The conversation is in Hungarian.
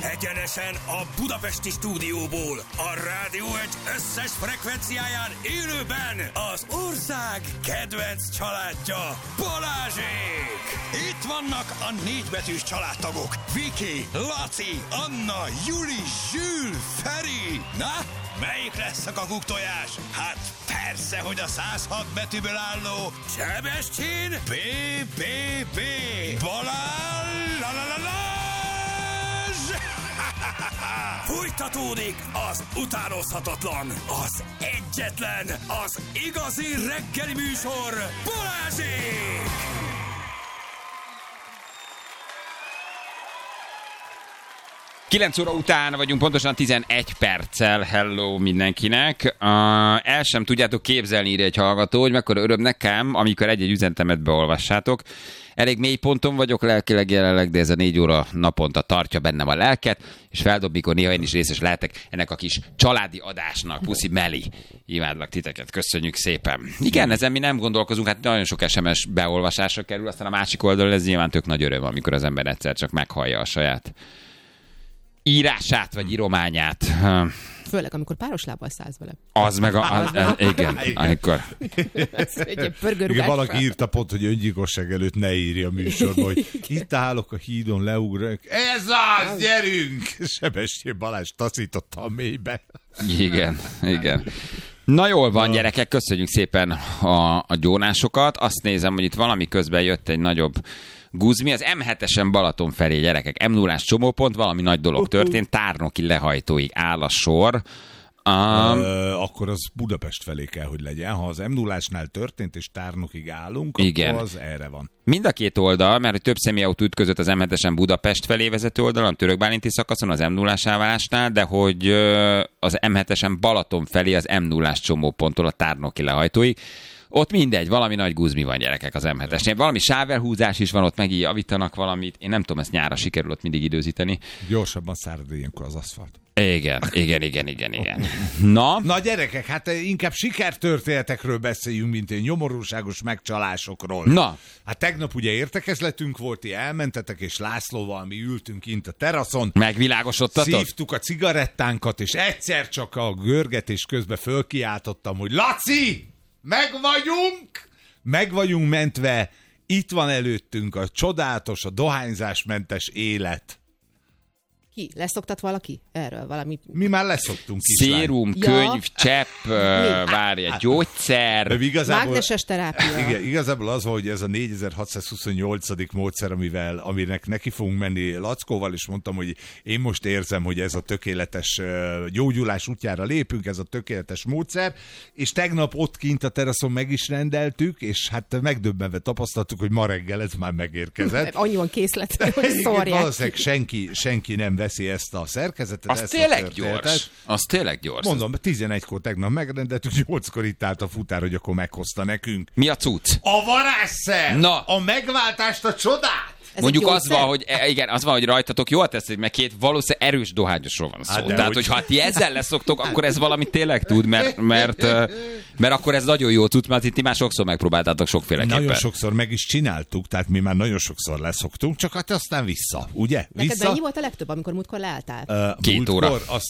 Egyenesen a budapesti stúdióból, a Rádió Egy összes frekvenciáján élőben az ország kedvenc családja, Balázsék! Itt vannak a 4 betűs családtagok, Viki, Laci, Anna, Juli, Zsül, Feri. Na, melyik lesz a kakuktojás? Hát persze, hogy a 106 betűből álló Sebestyén B. Balázs! Fújtatódik az utánozhatatlan, az egyetlen, az igazi reggeli műsor, Balázsék! Kilenc óra után vagyunk, pontosan 11 perccel. Hello mindenkinek. El sem tudjátok képzelni, írja egy hallgató, hogy mekkora öröm nekem, amikor egy-egy üzenetemet beolvassátok. Elég mély ponton vagyok lelkileg jelenleg, de ez a 4 óra naponta tartja bennem a lelket, és feldob, mikor néha én is részes lehetek ennek a kis családi adásnak. Puszi Meli, imádlak titeket, köszönjük szépen. Igen, ezen mi nem gondolkozunk, hát nagyon sok SMS beolvasásra kerül, aztán a másik oldalon ez nyilván tök nagy öröm, amikor az ember egyszer csak meghallja a saját írását, vagy írományát. Főleg, amikor páros lábbal szállsz vele. Az meg igen, amikor. Igen, valaki írta pont, hogy öngyilkosság előtt ne írja a műsorba, hogy itt állok a hídon, leugrok. Ez az, gyerünk! Sebestyén Balázs taszította a mélybe. Igen. Na jól van, gyerekek, köszönjük szépen a gyónásokat. Azt nézem, hogy itt valami közben jött egy nagyobb guzmi, az M7-esen Balaton felé, gyerekek, M0-ás csomópont, valami nagy dolog történt, Tárnoki lehajtóig áll a sor. Akkor az Budapest felé kell, hogy legyen. Ha az M0-ásnál történt, és Tárnokig állunk, igen, akkor az erre van. Mind a két oldal, mert több személyautó ütközött az M7-esen Budapest felé vezető oldalon, a Törökbálinti szakaszon, az M0-ás állásnál, de hogy az M7-esen Balaton felé az M0-ás csomóponttól a Tárnoki lehajtóig. Ott mindegy, valami nagy guzmi van, gyerekek, az M7-esnél. Valami sávelhúzás is van, ott megint javítanak valamit. Én nem tudom, ezt nyárra sikerül ott mindig időzíteni. Gyorsabban szárad ilyenkor az aszfalt. Igen. Na, gyerekek, hát inkább sikertörténetekről beszéljünk, mint egy nyomorúságos megcsalásokról. Na. Hát tegnap ugye értekezletünk volt, ti elmentetek, és Lászlóval mi ültünk kint a teraszon. Megvilágosodtatok? Szívtuk a cigarettánkat, és egyszer csak a görgetés közben fölkiáltottam, hogy Laci! Meg vagyunk mentve, itt van előttünk a csodálatos, a dohányzásmentes élet. Ki? Leszoktat valaki erről? Valami... Mi már leszoktunk, kislány. Szérum, könyv, csepp, várja, gyógyszer. Mágneses terápia. Igen, igazából az van, hogy ez a 4628. módszer, aminek neki fogunk menni Lackóval, és mondtam, hogy én most érzem, hogy ez a tökéletes gyógyulás útjára lépünk, ez a tökéletes módszer, és tegnap ott kint a teraszon meg is rendeltük, és hát megdöbbenve tapasztaltuk, hogy ma reggel ez már megérkezett. Annyian készlet, hogy szórják. Valószínűleg senki nem veszi ezt a szerkezetet. Az tényleg gyors. Mondom, 11-kor tegnap megrendeltük, 8-kor itt állt a futár, hogy akkor meghozta nekünk. Mi a cucc? A varázsszer! Na. A megváltást, a csodát! Ez mondjuk az van, hogy igen, az van, hogy rajtatok jól teszik, mert két valószínűleg erős dohányosról van szó. Tehát, hogyha ti ezzel leszoktok, akkor ez valami tényleg tud, mert akkor ez nagyon jó tud, mert ti már sokszor megpróbáltátok sokféleképpen. Nagyon sokszor meg is csináltuk, tehát mi már nagyon sokszor leszoktunk, csak hát aztán vissza, ugye? Neked mennyi volt a legtöbb, amikor múltkor leálltál? 2 óra. Azt